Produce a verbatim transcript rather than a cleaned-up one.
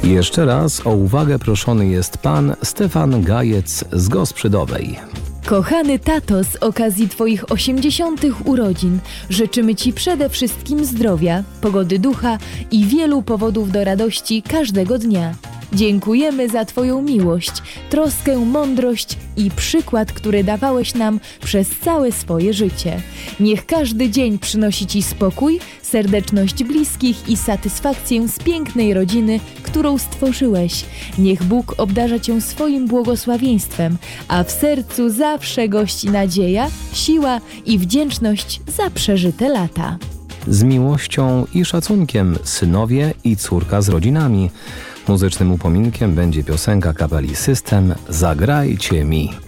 Jeszcze raz o uwagę proszony jest pan Stefan Gajec z Gosprzydowej. Kochany tato, z okazji Twoich osiemdziesiątych urodzin życzymy Ci przede wszystkim zdrowia, pogody ducha i wielu powodów do radości każdego dnia. Dziękujemy za Twoją miłość, troskę, mądrość i przykład, który dawałeś nam przez całe swoje życie. Niech każdy dzień przynosi Ci spokój, serdeczność bliskich i satysfakcję z pięknej rodziny, którą stworzyłeś. Niech Bóg obdarza Cię swoim błogosławieństwem, a w sercu zawsze gości nadzieja, siła i wdzięczność za przeżyte lata. Z miłością i szacunkiem synowie i córka z rodzinami. Muzycznym upominkiem będzie piosenka kapeli System „Zagrajcie mi”.